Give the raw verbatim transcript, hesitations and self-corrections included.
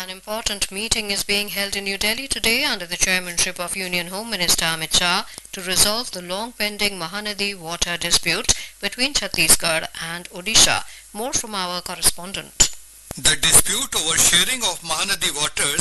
An important meeting is being held in New Delhi today under the chairmanship of Union Home Minister Amit Shah to resolve the long-pending Mahanadi water dispute between Chhattisgarh and Odisha. More from our correspondent. The dispute over sharing of Mahanadi waters